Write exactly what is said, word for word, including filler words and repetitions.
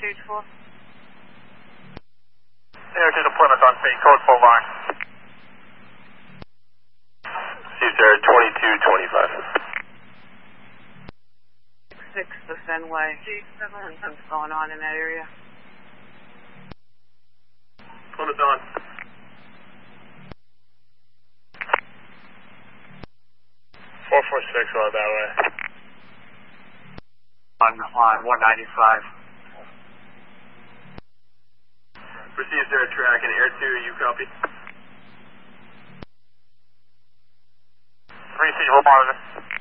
two four. Air two to Plymouth on speed, code full line. Received air twenty-two twenty-five. Six to Fenway. Something's going on in that area. Plymouth on. four four six, we're that way. On, on one ninety-five. Received air track and air two, you copy? three C, we'll monitor.